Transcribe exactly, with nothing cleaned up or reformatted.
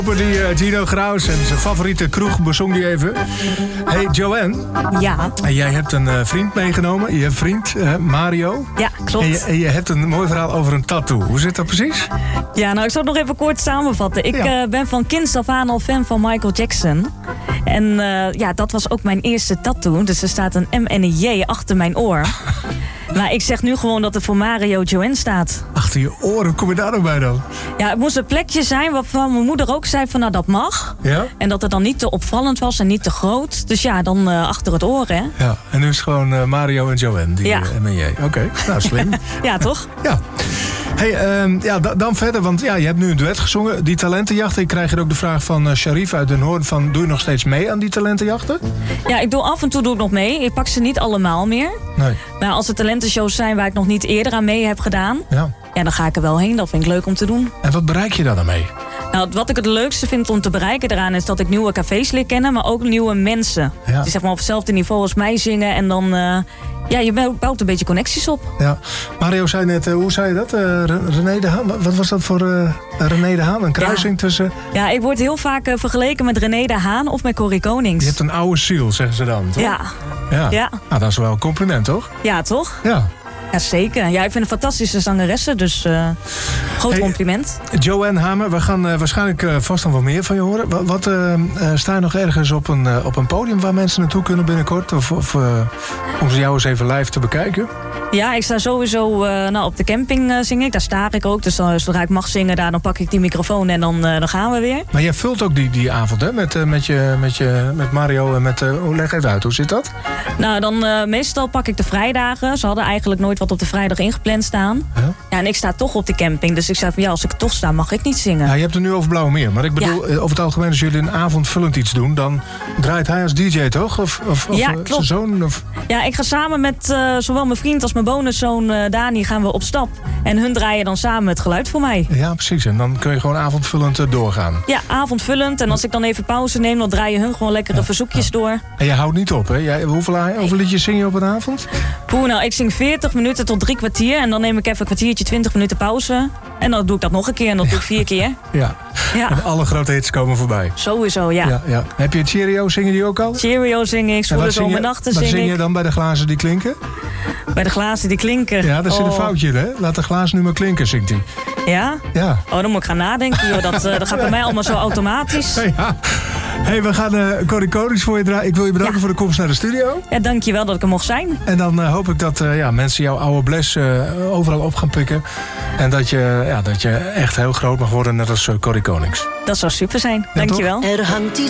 Die uh, Gino Graus en zijn favoriete kroeg bezong die even. Hey Joanne. Ja. En jij hebt een uh, vriend meegenomen. Je vriend uh, Mario. Ja, klopt. En je, en je hebt een mooi verhaal over een tattoo. Hoe zit dat precies? Ja, nou ik zal het nog even kort samenvatten. Ik ja. uh, ben van kinds af aan al fan van Michael Jackson. En uh, ja, dat was ook mijn eerste tattoo. Dus er staat een M en een J achter mijn oor. Maar ik zeg nu gewoon dat er voor Mario Joanne staat. Achter je oren, hoe kom je daar ook bij dan? Ja, het moest een plekje zijn waarvan mijn moeder ook zei van nou dat mag. Ja? En dat het dan niet te opvallend was en niet te groot. Dus ja, dan uh, achter het oor, hè. Ja, en nu is het gewoon uh, Mario en Joanne, die ja. uh, M en J. Oké, okay. Nou slim. Ja, toch? Ja. Hey, uh, ja, da- dan verder, want ja, je hebt nu een duet gezongen. Die talentenjachten, ik krijg hier ook de vraag van uh, Sharif uit Den Hoorn van, doe je nog steeds mee aan die talentenjachten? Ja, ik doe af en toe doe ik nog mee. Ik pak ze niet allemaal meer. Nee. Maar als er talentenshows zijn waar ik nog niet eerder aan mee heb gedaan, ja. Ja, dan ga ik er wel heen. Dat vind ik leuk om te doen. En wat bereik je daar dan mee? Nou, wat ik het leukste vind om te bereiken eraan is dat ik nieuwe cafés leer kennen, maar ook nieuwe mensen. Ja. Die zeg maar op hetzelfde niveau als mij zingen en dan, uh, ja, je bouwt een beetje connecties op. Ja. Mario zei net, uh, hoe zei je dat? Uh, René de Haan? Wat was dat voor uh, René de Haan? Een kruising ja. tussen... Ja, ik word heel vaak uh, vergeleken met René de Haan of met Corrie Konings. Je hebt een oude ziel, zeggen ze dan, toch? Ja. Ja. ja. Nou, dat is wel een compliment, toch? Ja, toch? Ja. Ja, zeker. Ja, ik vind een fantastische zangeresse, dus uh, groot hey, compliment. Joanne Hamer, we gaan uh, waarschijnlijk uh, vast nog wel meer van je horen. Wat, wat uh, uh, sta je nog ergens op een, uh, op een podium waar mensen naartoe kunnen binnenkort? Of, of uh, om ze jou eens even live te bekijken? Ja, ik sta sowieso uh, nou, op de camping uh, zingen ik. Daar sta ik ook. Dus dan, zodra ik mag zingen, daar, dan pak ik die microfoon en dan, uh, dan gaan we weer. Maar jij vult ook die, die avond, hè? Met, uh, met, je, met, je, met Mario en met... Uh, hoe leg even uit, hoe zit dat? Nou, dan uh, meestal pak ik de vrijdagen. Ze hadden eigenlijk nooit wat op de vrijdag ingepland staan. Ja? Ja, en ik sta toch op de camping. Dus ik zei van ja, als ik toch sta, mag ik niet zingen. Ja, je hebt het nu over Blauwemeer. Maar ik bedoel, ja. over het algemeen, als jullie een avondvullend iets doen, dan draait hij als D J, toch? Of, of, ja, of klopt. zijn zoon? Of... Ja, ik ga samen met uh, zowel mijn vriend als mijn bonuszoon uh, Dani gaan we op stap. En hun draaien dan samen het geluid voor mij. Ja, precies. En dan kun je gewoon avondvullend uh, doorgaan. Ja, avondvullend. En als ik dan even pauze neem, dan draaien hun gewoon lekkere ja, verzoekjes ja. door. En je houdt niet op, hè? Jij, hoeveel, hoeveel liedjes zing je op een avond? Poeh, nou, ik zing veertig minuten tot drie kwartier. En dan neem ik even een kwartiertje, twintig minuten pauze. En dan doe ik dat nog een keer en dat doe ik vier keer. Ja. ja. En alle grote hits komen voorbij. Sowieso, ja. ja, ja. Heb je Cheerio, zingen die ook al? Zero zing ik, Zwoele Zomernachten zing ik. Wat zing je dan bij de glazen die klinken? Bij de glazen die klinken? Ja, daar zit een oh. foutje in, hè? Laat de glazen nu maar klinken, zingt hij. Ja? Ja. Oh, dan moet ik gaan nadenken, joh. Dat, uh, dat gaat bij mij allemaal zo automatisch. Ja. Hey, we gaan uh, Corrie Konings voor je draaien. Ik wil je bedanken ja. voor de komst naar de studio. Ja, dankjewel dat ik er mocht zijn. En dan uh, hoop ik dat uh, ja, mensen jouw oude bles uh, overal op gaan pikken. En dat je, ja, dat je echt heel groot mag worden, net als uh, Corrie Konings. Dat zou super zijn. Ja, dankjewel. Er hangt iets